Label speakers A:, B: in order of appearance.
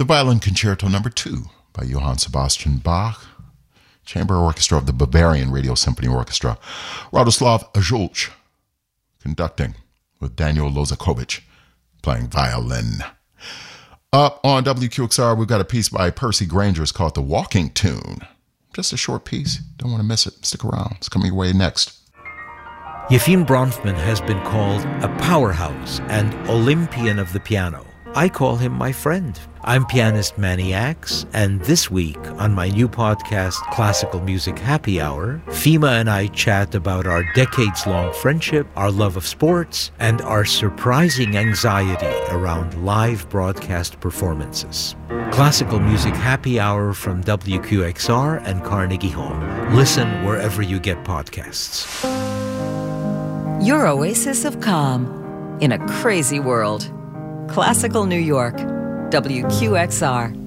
A: The Violin Concerto No. 2 by Johann Sebastian Bach, Chamber Orchestra of the Bavarian Radio Symphony Orchestra. Radoslav Ajulch conducting, with Daniel Lozakovich playing violin. Up on WQXR, we've got a piece by Percy Granger. It's called The Walking Tune. Just a short piece. Don't want to miss it. Stick around. It's coming your way next.
B: Yefim Bronfman has been called a powerhouse and Olympian of the piano. I call him my friend. I'm pianist Manny Axe, and this week on my new podcast, Classical Music Happy Hour, Fima and I chat about our decades-long friendship, our love of sports, and our surprising anxiety around live broadcast performances. Classical Music Happy Hour from WQXR and Carnegie Hall. Listen wherever you get podcasts.
C: Your oasis of calm in a crazy world. Classical New York, WQXR.